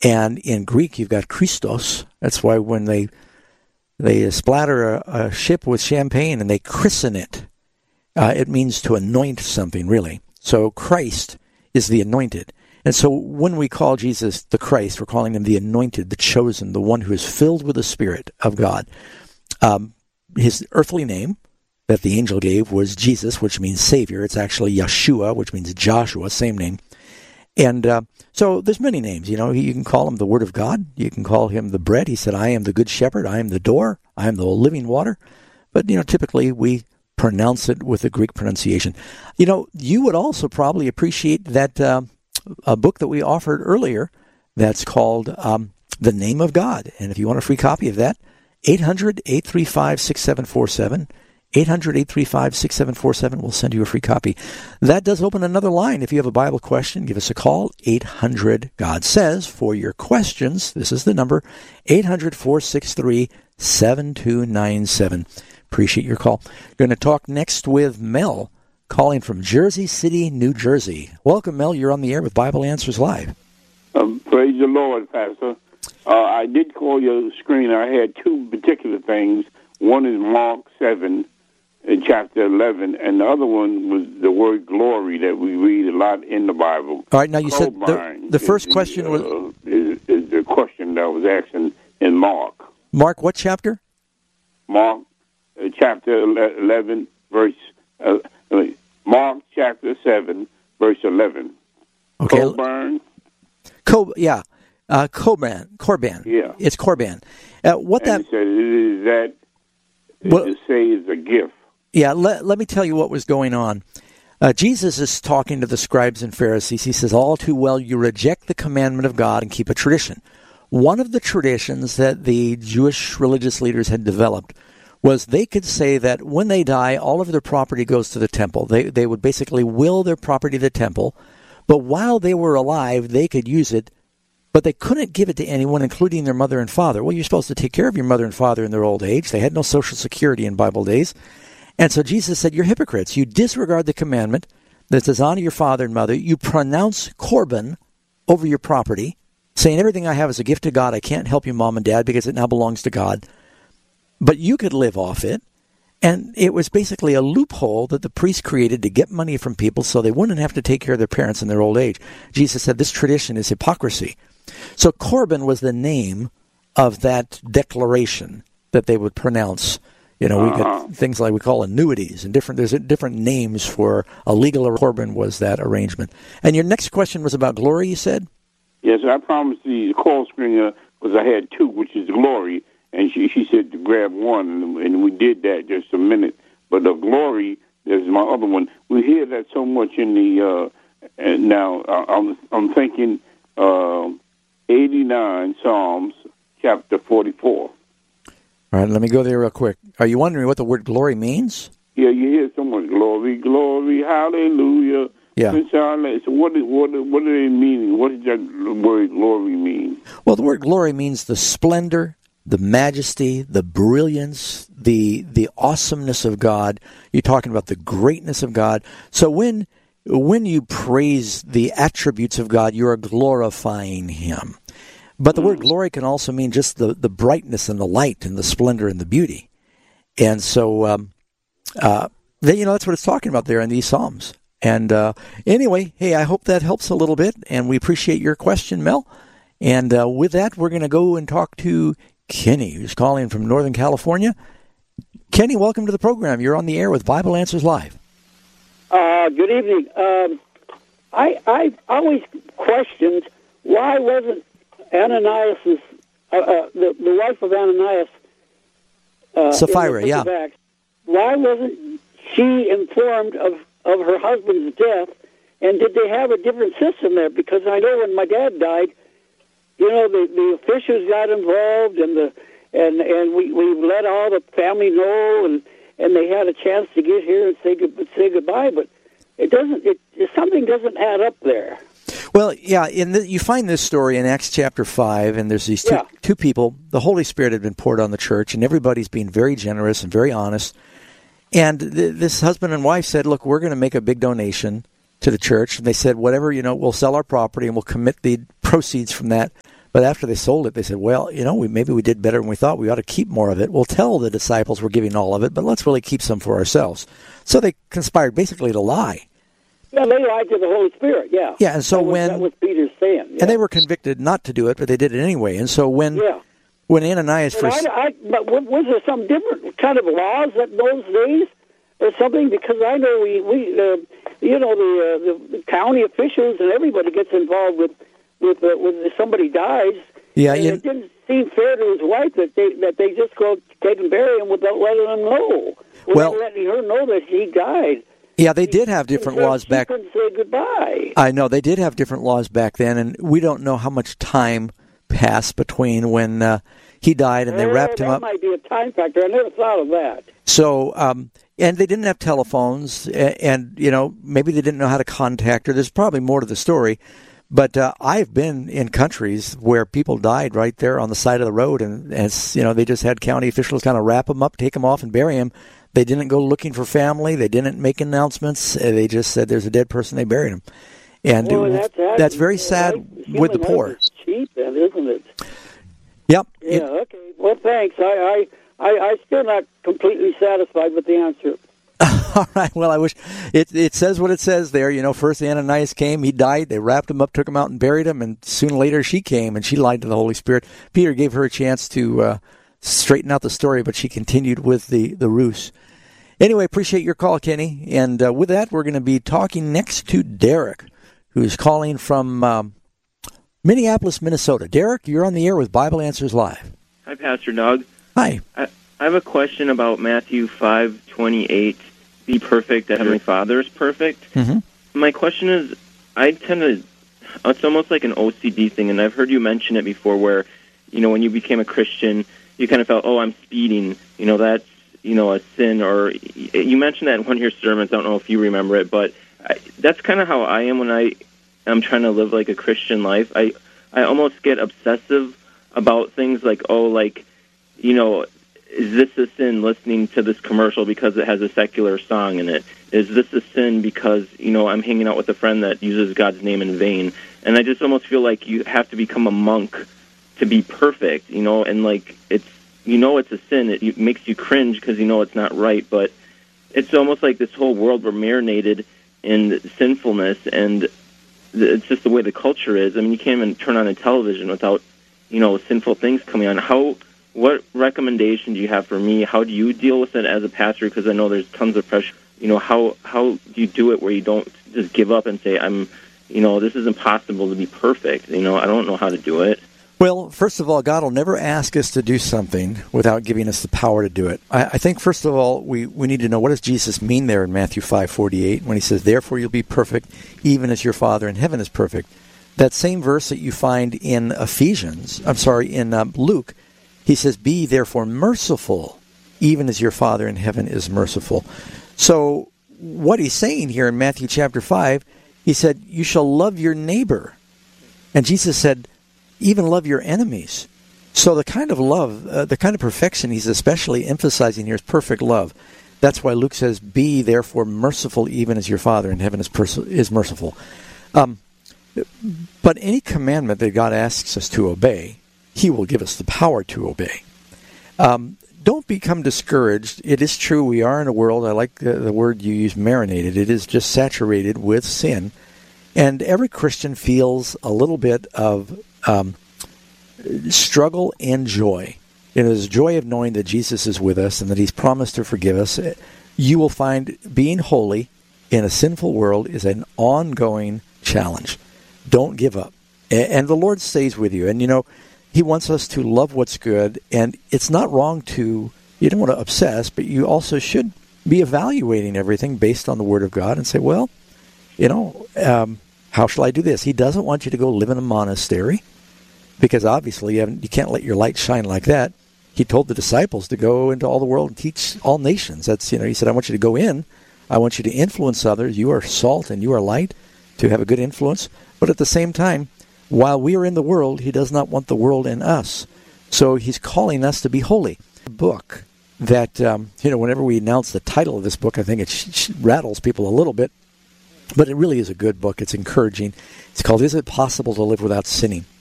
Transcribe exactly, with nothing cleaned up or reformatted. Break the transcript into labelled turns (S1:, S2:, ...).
S1: And in Greek, you've got Christos. That's why when they they splatter a, a ship with champagne and they christen it, uh, it means to anoint something, really. So Christ is the anointed. And so when we call Jesus the Christ, we're calling him the anointed, the chosen, the one who is filled with the Spirit of God. Um, his earthly name that the angel gave was Jesus, which means Savior. It's actually Yeshua, which means Joshua, same name. And uh, so there's many names. You know, you can call him the Word of God. You can call him the bread. He said, I am the good shepherd. I am the door. I am the living water. But, you know, typically we pronounce it with the Greek pronunciation. You know, you would also probably appreciate that uh, a book that we offered earlier that's called um, The Name of God. And if you want a free copy of that, eight hundred, eight three five, six seven four seven. eight hundred, eight three five, six seven four seven. We'll send you a free copy. That does open another line. If you have a Bible question, give us a call. eight hundred, God says, for your questions. This is the number, eight hundred, four six three, seven two nine seven. Appreciate your call. Going to talk next with Mel, calling from Jersey City, New Jersey. Welcome, Mel. You're on the air with Bible Answers Live.
S2: Um, praise the Lord, Pastor. Uh, I did call your screen. I had two particular things. One is Mark seven, in chapter eleven, and the other one was the word glory that we read a lot in the Bible.
S1: All right, now you said the, the first
S2: is,
S1: question was...
S2: Uh, is, is the question that was asked in, in Mark.
S1: Mark, what chapter?
S2: Mark uh, chapter eleven, verse... Uh, Mark chapter seven, verse eleven.
S1: Okay.
S2: Coburn.
S1: Co- yeah. Uh, Corban. Corban.
S2: Yeah.
S1: It's Corban. Uh, what
S2: and
S1: that...
S2: He said, is that...
S1: What,
S2: to say is a gift.
S1: Yeah, let, let me tell you what was going on. Uh, Jesus is talking to the scribes and Pharisees. He says, all too well, you reject the commandment of God and keep a tradition. One of the traditions that the Jewish religious leaders had developed was they could say that when they die, all of their property goes to the temple. They, they would basically will their property to the temple, but while they were alive, they could use it, but they couldn't give it to anyone, including their mother and father. Well, you're supposed to take care of your mother and father in their old age. They had no Social Security in Bible days. And so Jesus said, you're hypocrites. You disregard the commandment that says, honor your father and mother. You pronounce Corban over your property, saying everything I have is a gift to God. I can't help you, mom and dad, because it now belongs to God. But you could live off it. And it was basically a loophole that the priest created to get money from people so they wouldn't have to take care of their parents in their old age. Jesus said this tradition is hypocrisy. So Corban was the name of that declaration that they would pronounce. You know, we
S2: uh-huh.
S1: get things like we call annuities and different. There's different names for a legal Corban was that arrangement. And your next question was about glory. You said,
S2: yes, I promised the call screener because I had two, which is glory, and she she said to grab one, and we did that just a minute. But the glory is my other one. We hear that so much in the uh, and now I'm I'm thinking. Uh, eighty-nine, Psalms, chapter forty-four.
S1: All right, let me go there real quick. Are you wondering what the word glory means?
S2: Yeah, you hear so much glory, glory, hallelujah.
S1: Yeah.
S2: So what, is, what, what are they meaning? What does that word glory mean?
S1: Well, the word glory means the splendor, the majesty, the brilliance, the the awesomeness of God. You're talking about the greatness of God. So when when you praise the attributes of God, you are glorifying Him. But the word glory can also mean just the, the brightness and the light and the splendor and the beauty. And so, um, uh, they, you know, that's what it's talking about there in these Psalms. And uh, anyway, hey, I hope that helps a little bit, and we appreciate your question, Mel. And uh, with that, we're going to go and talk to Kenny, who's calling from Northern California. Kenny, welcome to the program. You're on the air with Bible Answers Live.
S3: Uh, good evening. Um, I, I've always questioned why wasn't Ananias, uh, uh, the, the wife of Ananias, uh,
S1: Sapphira, yeah.
S3: Acts, why wasn't she informed of, of her husband's death, and did they have a different system there? Because I know when my dad died, you know, the, the officials got involved, and the and and we, we let all the family know, and, and they had a chance to get here and say good, say goodbye, but it doesn't. It, something doesn't add up there.
S1: Well, yeah, in the, you find this story in Acts chapter five, and there's these two,
S3: yeah.
S1: two people. The Holy Spirit had been poured on the church, and everybody's being very generous and very honest. And th- this husband and wife said, look, we're going to make a big donation to the church. And they said, whatever, you know, we'll sell our property and we'll commit the proceeds from that But after they sold it, they said, well, you know, we, maybe we did better than we thought. We ought to keep more of it. We'll tell the disciples we're giving all of it, but let's really keep some for ourselves. So they conspired basically to lie.
S3: Yeah, they lied to the Holy Spirit, yeah.
S1: Yeah, and so
S3: that was,
S1: when...
S3: That was Peter's sin. Yeah.
S1: And they were convicted not to do it, but they did it anyway. And so when
S3: yeah.
S1: when Ananias
S3: but
S1: first...
S3: I, I, but was there some different kind of laws in those days or something? Because I know we, we uh, you know, the, uh, the county officials and everybody gets involved with, with, uh, with if somebody dies.
S1: Yeah,
S3: and
S1: you,
S3: it didn't seem fair to his wife that they that they just go take and bury him without letting him know. Without
S1: well,
S3: letting her know that he died.
S1: Yeah, they did have different
S3: she,
S1: laws
S3: she
S1: back.
S3: Couldn't say goodbye.
S1: I know they did have different laws back then, and we don't know how much time passed between when uh, he died and they
S3: uh,
S1: wrapped him
S3: that
S1: up.
S3: That might be a time factor. I never thought of that.
S1: So, um, and they didn't have telephones, and, and you know maybe they didn't know how to contact her. There's probably more to the story. But uh, I've been in countries where people died right there on the side of the road, and as you know, they just had county officials kind of wrap them up, take them off, and bury them. They didn't go looking for family. They didn't make announcements. They just said there's a dead person. They buried him, and
S3: well,
S1: it,
S3: that's, that's,
S1: that's very sad
S3: right.
S1: with the poor.
S3: Is cheap, then, isn't it?
S1: Yep.
S3: Yeah.
S1: It,
S3: okay. Well, thanks. I, I, I, I still not completely satisfied with the answer.
S1: All right. Well, I wish it. It says what it says there. You know, first Ananias came, he died. They wrapped him up, took him out, and buried him. And soon later, she came and she lied to the Holy Spirit. Peter gave her a chance to uh, straighten out the story, but she continued with the the ruse. Anyway, appreciate your call, Kenny. And uh, with that, we're going to be talking next to Derek, who's calling from um, Minneapolis, Minnesota. Derek, you're on the air with Bible Answers Live.
S4: Hi, Pastor Doug.
S1: Hi.
S4: I, I have a question about Matthew five twenty-eight. Be perfect, the Heavenly Father is perfect.
S1: Mm-hmm.
S4: My question is, I tend to, it's almost like an O C D thing, and I've heard you mention it before where, you know, when you became a Christian, you kind of felt, oh, I'm speeding, you know, that's, you know, a sin, or you mentioned that in one of your sermons, I don't know if you remember it, but I, that's kind of how I am when I am trying to live like a Christian life. I, I almost get obsessive about things like, oh, like, you know, is this a sin listening to this commercial because it has a secular song in it? Is this a sin because, you know, I'm hanging out with a friend that uses God's name in vain? And I just almost feel like you have to become a monk to be perfect, you know, and like it's, you know, it's a sin. It, it makes you cringe because you know it's not right, but it's almost like this whole world we're marinated in sinfulness, and it's just the way the culture is. I mean, you can't even turn on a television without, you know, sinful things coming on. How... What recommendation do you have for me? How do you deal with it as a pastor? Because I know there's tons of pressure. You know, how how do you do it where you don't just give up and say, I'm, you know, this is impossible to be perfect. You know, I don't know how to do it.
S1: Well, first of all, God will never ask us to do something without giving us the power to do it. I, I think, first of all, we, we need to know, what does Jesus mean there in Matthew five forty-eight when he says, therefore you'll be perfect, even as your Father in heaven is perfect. That same verse that you find in Ephesians, I'm sorry, in um, Luke, he says, be therefore merciful, even as your Father in heaven is merciful. So what he's saying here in Matthew chapter five, he said, you shall love your neighbor. And Jesus said, even love your enemies. So the kind of love, uh, the kind of perfection he's especially emphasizing here is perfect love. That's why Luke says, be therefore merciful, even as your Father in heaven is, pers- is merciful. Um, but any commandment that God asks us to obey, he will give us the power to obey. Um, don't become discouraged. It is true we are in a world, I like the, the word you use, marinated. It is just saturated with sin. And every Christian feels a little bit of um, struggle and joy. It is joy of knowing that Jesus is with us and that he's promised to forgive us. You will find being holy in a sinful world is an ongoing challenge. Don't give up. And the Lord stays with you. And, you know, he wants us to love what's good, and it's not wrong to, you don't want to obsess, but you also should be evaluating everything based on the Word of God and say, well, you know, um, how shall I do this? He doesn't want you to go live in a monastery, because obviously you, haven't, you can't let your light shine like that. He told the disciples to go into all the world and teach all nations. That's, you know, he said, I want you to go in, I want you to influence others. You are salt and you are light, to have a good influence, but at the same time, while we are in the world, he does not want the world in us. So he's calling us to be holy. A book that, um, you know, whenever we announce the title of this book, I think it sh- sh- rattles people a little bit. But it really is a good book. It's encouraging. It's called, Is It Possible to Live Without Sinning?